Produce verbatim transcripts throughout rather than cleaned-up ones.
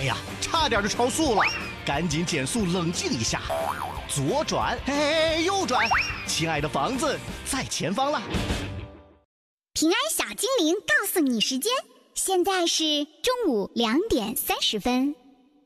呀，差点就超速了，赶紧减速冷静一下，左转，嘿，右转，亲爱的房子在前方了。 平安小精灵告诉你时间，现在是中午两点三十分。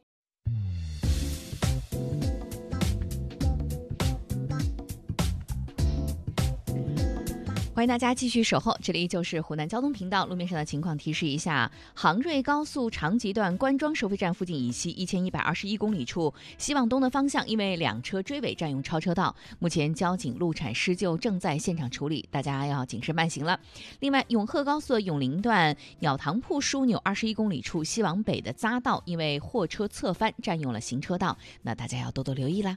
欢迎大家继续守候，这里就是湖南交通频道。路面上的情况提示一下：杭瑞高速长吉段关庄收费站附近以西一千一百二十一公里处，西往东的方向因为两车追尾占用超车道，目前交警路铲施救正在现场处理，大家要谨慎慢行了。另外，永鹤高速永陵段鸟塘铺枢纽二十一公里处西往北的匝道因为货车侧翻占用了行车道，那大家要多多留意啦。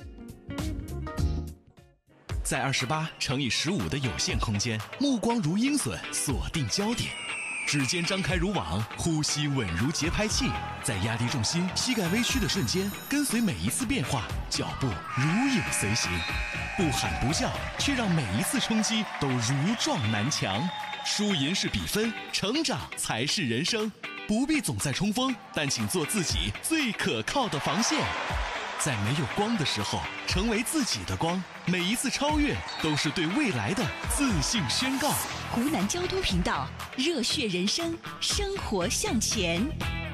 在二十八乘以十五的有限空间，目光如鹰隼，锁定焦点，指尖张开如网，呼吸稳如节拍器。在压低重心、膝盖微曲的瞬间，跟随每一次变化，脚步如影随形，不喊不叫，却让每一次冲击都如撞南墙。输赢是比分，成长才是人生。不必总在冲锋，但请做自己最可靠的防线。在没有光的时候，成为自己的光。每一次超越，都是对未来的自信宣告。 湖南交通频道，热血人生，生活向前。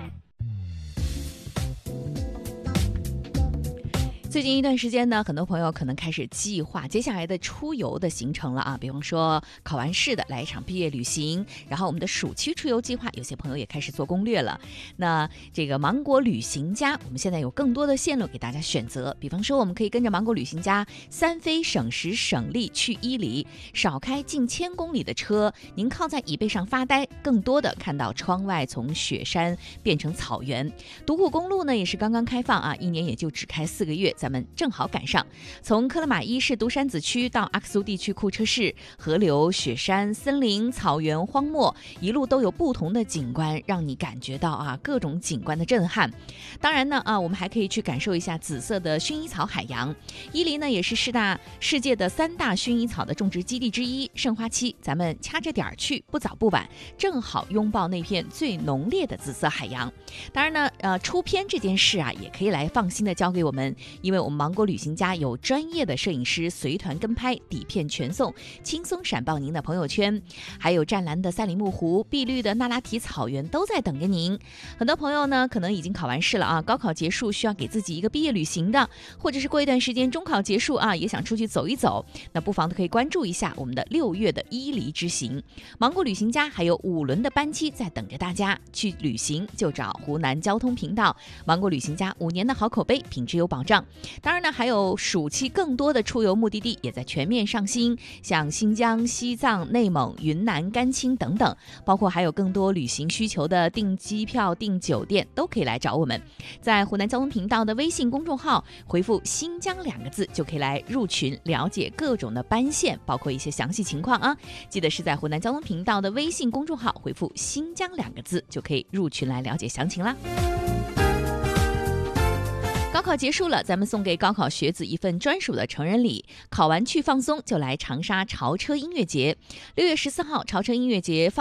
最近一段时间呢，很多朋友可能开始计划接下来的出游的行程了啊，比方说考完试的来一场毕业旅行，然后我们的暑期出游计划，有些朋友也开始做攻略了。那这个芒果旅行家，我们现在有更多的线路给大家选择，比方说我们可以跟着芒果旅行家三飞省时省力去伊犁，少开近千公里的车，您靠在椅背上发呆，更多的看到窗外从雪山变成草原。独库公路呢也是刚刚开放啊，一年也就只开四个月，咱们正好赶上。从科勒马伊市独山子区到阿克苏地区库车市，河流、雪山、森林、草原、荒漠，一路都有不同的景观，让你感觉到啊各种景观的震撼。当然呢啊，我们还可以去感受一下紫色的薰衣草海洋。伊犁呢也是世大世界的三大薰衣草的种植基地之一，盛花期咱们掐着点儿去，不早不晚，正好拥抱那片最浓烈的紫色海洋。当然呢，呃，出片这件事啊，也可以来放心的交给我们，因为我们芒果旅行家有专业的摄影师随团跟拍，底片全送，轻松闪爆您的朋友圈。还有湛蓝的赛里木湖、碧绿的那拉提草原都在等着您。很多朋友呢，可能已经考完试了啊，高考结束需要给自己一个毕业旅行的，或者是过一段时间中考结束啊，也想出去走一走，那不妨都可以关注一下我们的六月的伊犁之行。芒果旅行家还有五轮的班机在等着大家，去旅行就找湖南交通频道。芒果旅行家五年的好口碑，品质有保障。当然呢，还有暑期更多的出游目的地也在全面上新，像新疆、西藏、内蒙、云南、甘青等等，包括还有更多旅行需求的订机票、订酒店都可以来找我们。在湖南交通频道的微信公众号回复新疆两个字，就可以来入群了解各种的班线，包括一些详细情况啊。记得是在湖南交通频道的微信公众号回复新疆两个字，就可以入群来了解详情啦。高考结束了，咱们送给高考学子一份专属的成人礼。考完去放松，就来长沙潮车音乐节。六月十四号，潮车音乐节放